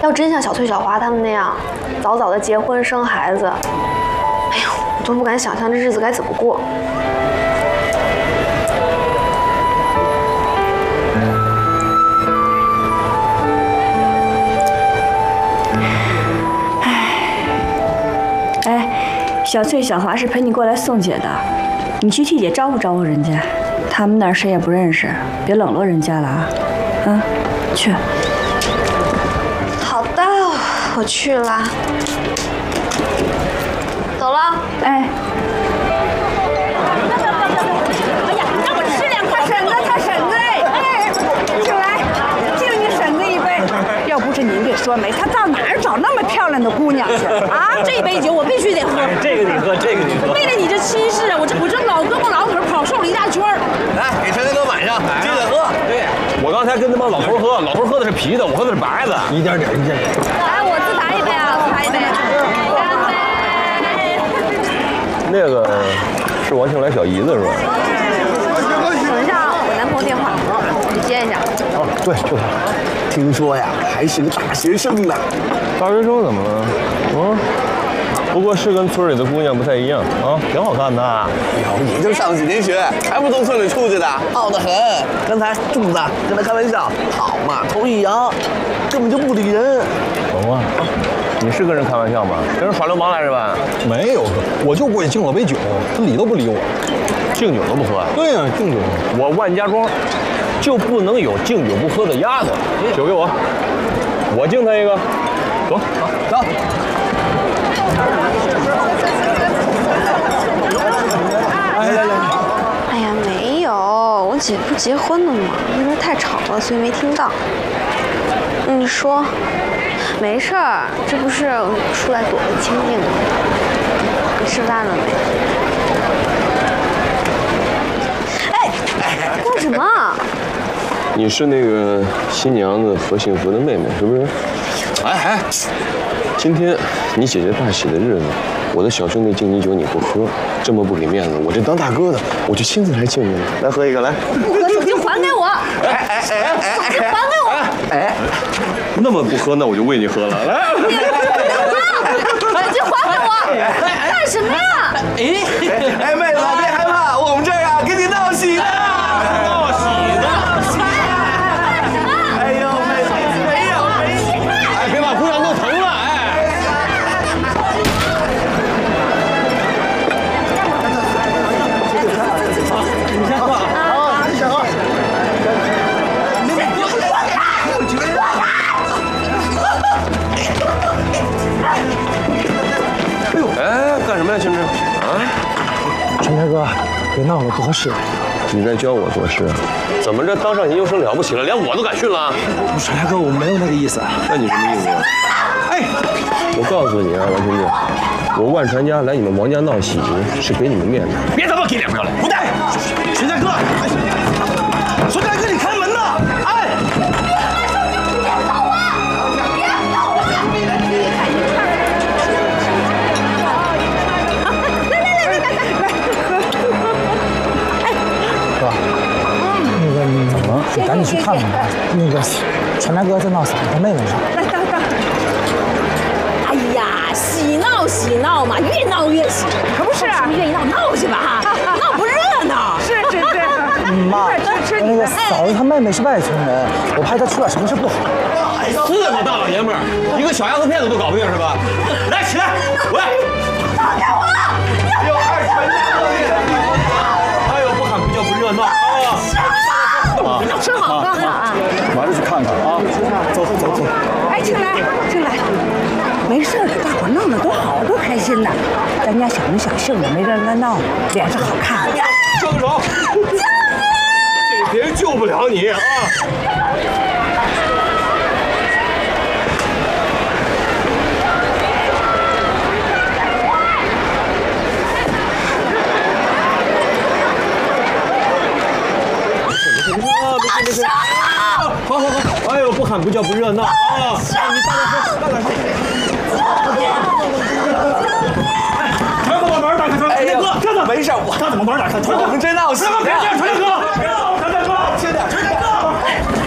要真像小翠、小华他们那样，早早的结婚生孩子，哎呦，我都不敢想象这日子该怎么过。 小翠、小华是陪你过来送姐的，你去替姐招呼招呼人家。他们那儿谁也不认识，别冷落人家了啊！啊，去。 好的，我去了。走了。 哎。 哎呀，让我吃2块婶子，他婶子哎，进来，敬你婶子一杯。要不是您给说媒，他到哪儿找那么漂亮的姑娘去啊？这杯酒我必须得喝。 这个你喝，这个你喝。 为了你这亲事，我这老胳膊老腿跑瘦了一大圈儿。 来，给陈大哥满上，接着喝。对，我刚才跟那帮老头喝，老头喝的是啤的，我喝的是白的，一点点，一点点。 来，我自打一杯啊，自打一杯。干杯！ 那个是王庆来小姨子是吧？ 等一下啊，我男朋友电话，你接一下。 哦，对，就他。 听说呀，还是个大学生呢。 大学生怎么了？不过是跟村里的姑娘不太一样啊，挺好看的。 哟，你就上几年学，还不从村里出去的，傲得很。刚才柱子跟他开玩笑，好嘛，头一扬，根本就不理人。 懂啊，你是跟人开玩笑吗？跟人耍流氓来是吧？ 没有，我就过去敬了杯酒，他理都不理我， 敬酒都不喝。 对呀，敬酒。 我万家庄就不能有敬酒不喝的丫头。酒给我，我敬他一个。走，走。 哎呀，没有，我姐不结婚了吗？那边太吵了，所以没听到。你说，没事儿，这不是出来躲个清静吗？你吃饭了没？哎，干什么？ 你是那个新娘子何幸福的妹妹是不是？哎，今天你姐姐大喜的日子，我的小兄弟敬你酒你不喝，这么不给面子，我这当大哥的我就亲自来敬你了。来喝一个，来。 不喝，手机还给我。手机还给我。 哎，那么不喝，那我就喂你喝了。来， 手机还给我。干什么呀？ 哎，妹子别害怕，我们这儿啊给你闹喜的。 闹喜的。 哎呦，妹子没有。 哎，别把姑娘弄疼了，哎。你先喝啊，你先喝。哎，干什么呀，青芝？啊？ 陈大哥，别闹了，不合适。 你在教我做事啊？怎么这当上研究生了不起了，连我都敢训了？ 陈大哥，我没有那个意思。 那你什么意思啊？ 哎， 我告诉你啊，王兄弟，我万传家来你们王家闹喜是给你们面子，别他妈给脸不要脸！ 不对，陈大哥，陈大哥，你开门呐！哎， 你赶紧去看看，那个陈大哥在闹啥？他妹妹呢？ 来，哎呀，喜闹嘛，越闹越喜，可不是？愿意闹去吧，闹不热闹。是。 妈，那个嫂子她妹妹是外村人，我怕她出点什么事不好。 这么大老爷们儿，一个小丫头片子都搞不定是吧？来，起来，喂！ 放开我！ 有二陈家的面子。哎呦，不喊不叫不热闹啊！ 吃好喝啊！ 马上去看看啊！走。 哎，进来，没事的，大伙闹得多好，多开心呐！咱家小名小姓的，没人来闹，脸上好看。 招手！救命！这别人救不了你啊！好，哎呦，不喊不叫不热闹啊！你大点声。传哥，把门打开，传哥，这怎么没事？他怎么门打开？我们真闹喜！别这样，传哥，传哥，轻点。